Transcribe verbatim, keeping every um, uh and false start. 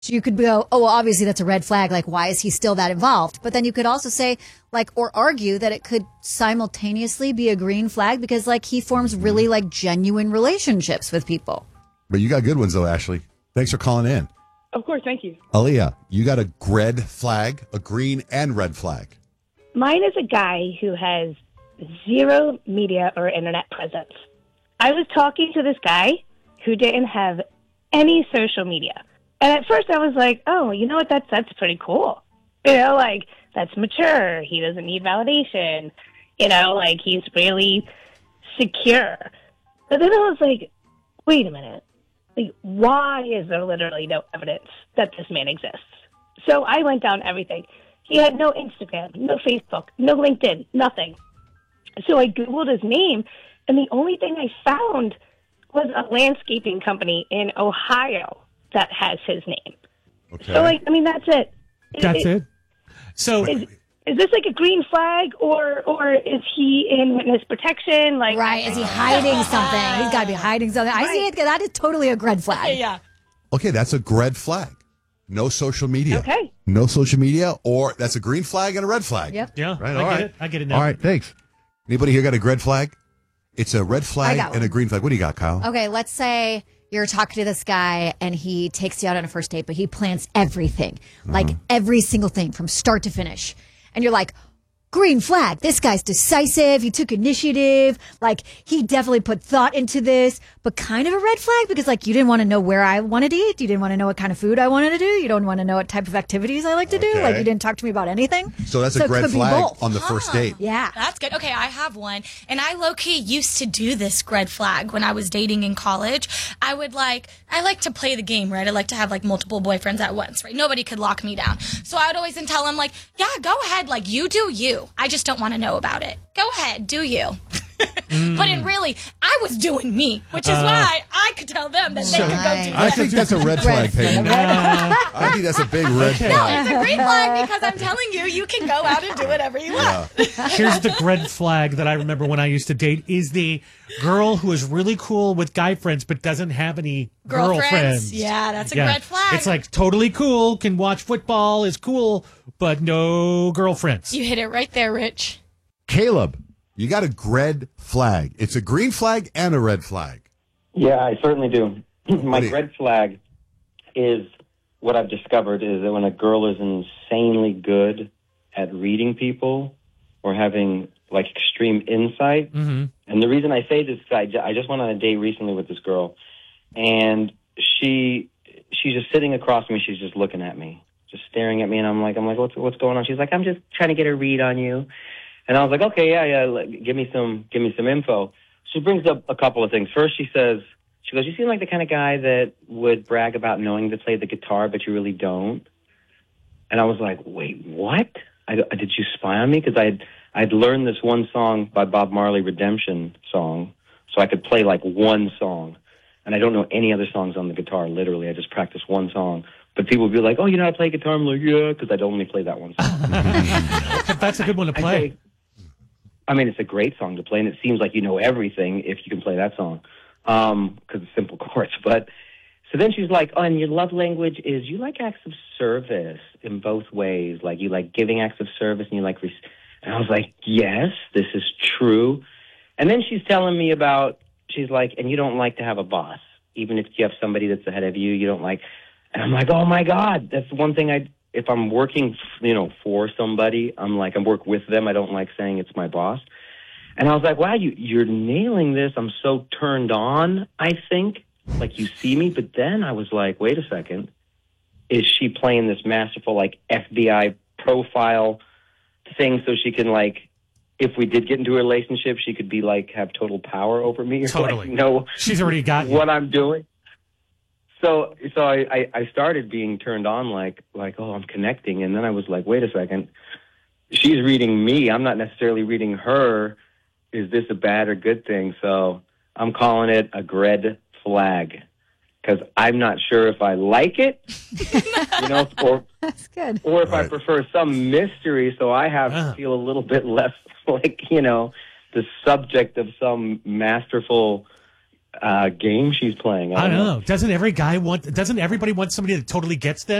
So you could go, oh, well, obviously that's a red flag. Like, why is he still that involved? But then you could also say, like, or argue that it could simultaneously be a green flag because, like, he forms really, like, genuine relationships with people. But you got good ones, though, Ashley. Thanks for calling in. Of course, thank you. Aaliyah, you got a red flag, a green and red flag. Mine is a guy who has zero media or internet presence. I was talking to this guy who didn't have any social media. And at first I was like, oh, you know what? That's, that's pretty cool. You know, like, that's mature. He doesn't need validation. You know, like, he's really secure. But then I was like, wait a minute. Like, why is there literally no evidence that this man exists? So I went down everything. He had no Instagram, no Facebook, no LinkedIn, nothing. So I Googled his name, and the only thing I found was a landscaping company in Ohio that has his name. Okay. So, like, I mean, that's it. That's it. So, is, is this like a green flag, or or is he in witness protection? Like, right? Is he hiding something? He's got to be hiding something. I see it. That is totally a red flag. Yeah. Okay, that's a red flag. No social media. Okay. No social media, or that's a green flag and a red flag. Yep. yeah, Right. I All get right. it. I get it now. All right. Thanks. Anybody here got a red flag? It's a red flag got and a one. green flag. What do you got, Kyle? Okay, let's say you're talking to this guy and he takes you out on a first date, but he plans everything, like every single thing from start to finish. And you're like, green flag. This guy's decisive. He took initiative. Like, he definitely put thought into this, but kind of a red flag because, like, you didn't want to know where I wanted to eat. You didn't want to know what kind of food I wanted to do. You don't want to know what type of activities I like to do. Okay. Like, you didn't talk to me about anything. So that's So a it red could be flag both. on the first date. Yeah. That's good. Okay, I have one. And I low-key used to do this red flag when I was dating in college. I would like, I like to play the game, right? I like to have like multiple boyfriends at once, right? Nobody could lock me down. So I would always then tell him like, yeah, go ahead. Like, you do you. I just don't want to know about it. Go ahead, do you. mm. But in really, I was doing me, which is uh, why I could tell them that so they could go do I that. think that's a red flag, Peyton. I think that's a big red No, flag. it's a green flag because I'm telling you, you can go out and do whatever you want. Yeah. Here's the red flag that I remember when I used to date is the girl who is really cool with guy friends but doesn't have any Girlfriends? girlfriends. Yeah, that's a Yeah. red flag. It's like totally cool, can watch football, is cool, but no girlfriends. You hit it right there, Rich. Caleb, you got a red flag. It's a green flag and a red flag. Yeah, I certainly do. My do you- red flag is what I've discovered is that when a girl is insanely good at reading people or having like extreme insight. Mm-hmm. And the reason I say this is I, ju- I just went on a date recently with this girl, and she she's just sitting across from me. She's just looking at me, just staring at me, and I'm like, I'm like, what's what's going on? She's like, I'm just trying to get a read on you. And I was like, okay, yeah, yeah, like, give me some, give me some info. She brings up a couple of things. First, she says, she goes, you seem like the kind of guy that would brag about knowing to play the guitar, but you really don't. And I was like, wait, what? I, did you spy on me? Because I had, I'd learned this one song by Bob Marley, Redemption song, so I could play like one song. And I don't know any other songs on the guitar, literally. I just practiced one song. But people would be like, oh, you know how to play guitar? I'm like, yeah, because I'd only play that one song. That's a good one to I play. say, I mean, it's a great song to play, and it seems like you know everything if you can play that song, because um, it's simple chords. But so then she's like, oh, and your love language is you like acts of service in both ways. Like you like giving acts of service, and you like... Res-. And I was like, yes, this is true. And then she's telling me about, she's like, and you don't like to have a boss. Even if you have somebody that's ahead of you, you don't like... And I'm like, oh, my God, that's one thing I... If I'm working, you know, for somebody, I'm like, I work with them. I don't like saying it's my boss. And I was like, wow, you, you're nailing this. I'm so turned on, I think. Like, you see me. But then I was like, wait a second. Is she playing this masterful, like, F B I profile thing so she can, like, if we did get into a relationship, she could be, like, have total power over me? Or, Totally. Like, know She's already got you. what I'm doing? So, so I, I, I started being turned on, like, like, oh, I'm connecting. And then I was like, wait a second. She's reading me. I'm not necessarily reading her. Is this a bad or good thing? So I'm calling it a red flag because I'm not sure if I like it, you know, or, That's good. or if Right. I prefer some mystery. So I have Ah. to feel a little bit less like, you know, the subject of some masterful uh, game she's playing. I I don't don't know. know. Doesn't every guy want? Doesn't everybody want somebody that totally gets them?